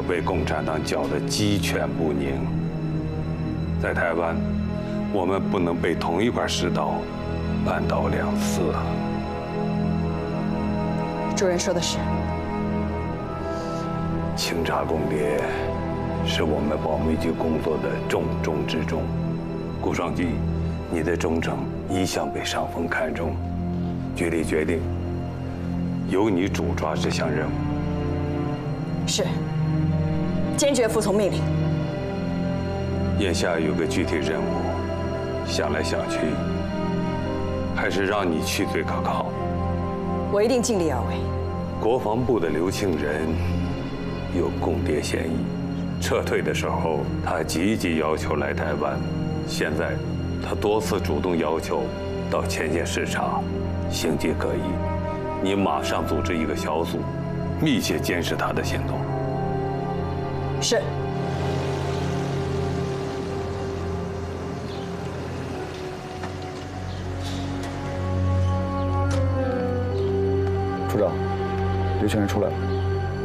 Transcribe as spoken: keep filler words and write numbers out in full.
被共产党搅得鸡犬不宁。在台湾，我们不能被同一块石头绊倒两次。 主任说的是， 清查共谍是我们保密局工作的重中之重。顾双基，你的忠诚一向被上峰看重，局里决定由你主抓这项任务。 是，坚决服从命令。 眼下有个具体任务，想来想去，还是让你去最可靠。 我一定尽力而为。 国防部的刘庆仁有共谍嫌疑，撤退的时候他积极要求来台湾，现在他多次主动要求到前线视察，形迹可疑。你马上组织一个小组，密切监视他的行动。 是。 处长，刘庆仁出来了。